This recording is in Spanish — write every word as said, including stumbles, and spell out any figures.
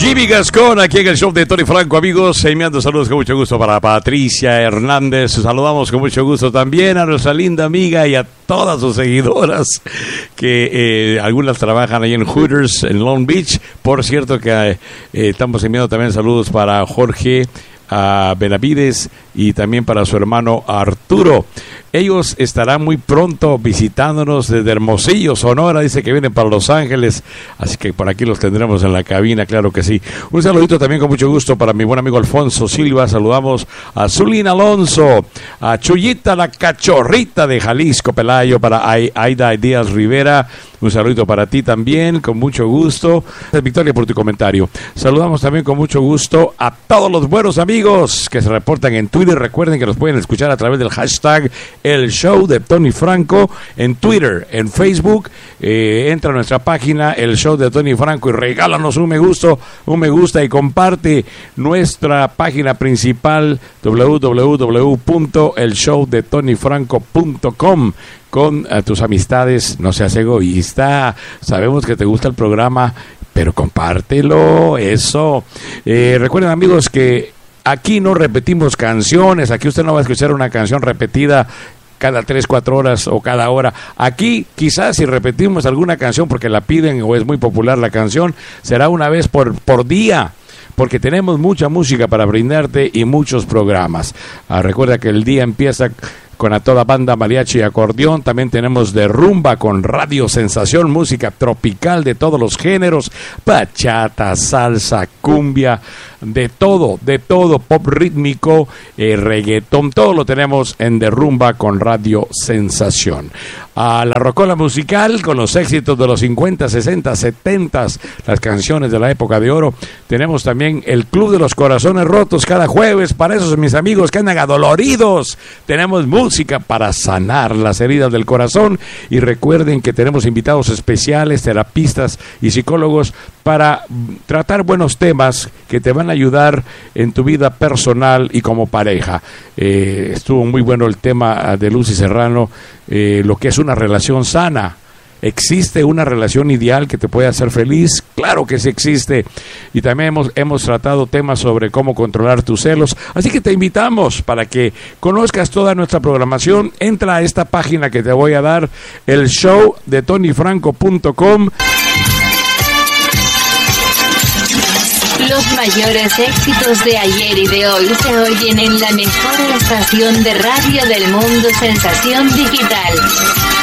Jimmy Gascón, aquí en el show de Tony Franco, amigos. Enviando saludos con mucho gusto para Patricia Hernández. Saludamos con mucho gusto también a nuestra linda amiga y a todas sus seguidoras, que eh, algunas trabajan ahí en Hooters, en Long Beach. Por cierto que eh, estamos enviando también saludos para Jorge, a Benavides y también para su hermano Arturo. Ellos estarán muy pronto visitándonos desde Hermosillo, Sonora. Dice que vienen para Los Ángeles, así que por aquí los tendremos en la cabina, claro que sí. Un saludito también con mucho gusto para mi buen amigo Alfonso Silva. Saludamos a Zulín Alonso, a Chuyita la Cachorrita de Jalisco, Pelayo, para Aida Díaz Rivera. Un saludito para ti también, con mucho gusto. Victoria, por tu comentario. Saludamos también con mucho gusto a todos los buenos amigos que se reportan en Twitter. Recuerden que nos pueden escuchar a través del hashtag El Show de Tony Franco en Twitter, en Facebook. Eh, entra a nuestra página El Show de Tony Franco y regálanos un me gusta, un me gusta y comparte nuestra página principal doble u doble u doble u punto el show de tony franco punto com con uh, tus amistades. No seas egoísta, sabemos que te gusta el programa, pero compártelo, eso. Eh, recuerden, amigos, que aquí no repetimos canciones, aquí usted no va a escuchar una canción repetida cada tres, cuatro horas o cada hora. Aquí quizás si repetimos alguna canción porque la piden o es muy popular la canción, será una vez por, por día, porque tenemos mucha música para brindarte y muchos programas. Ah, recuerda que el día empieza con a toda banda, mariachi y acordeón. También tenemos de rumba con Radio Sensación, música tropical de todos los géneros, bachata, salsa, cumbia, de todo, de todo, pop rítmico, eh, reggaetón, todo lo tenemos en De Rumba con Radio Sensación. A la rocola musical con los éxitos de los cincuenta, sesenta, setenta, las canciones de la época de oro. Tenemos también el Club de los Corazones Rotos cada jueves para esos mis amigos que andan adoloridos. Tenemos música para sanar las heridas del corazón y recuerden que tenemos invitados especiales, terapistas y psicólogos para tratar buenos temas que te van a ayudar en tu vida personal y como pareja. Eh, estuvo muy bueno el tema de Lucy Serrano, eh, lo que es una relación sana. ¿Existe una relación ideal que te puede hacer feliz? Claro que sí existe. Y también hemos, hemos tratado temas sobre cómo controlar tus celos. Así que te invitamos para que conozcas toda nuestra programación. Entra a esta página que te voy a dar, el show de tony franco punto com. Los mayores éxitos de ayer y de hoy se oyen en la mejor estación de radio del mundo, Sensación Digital.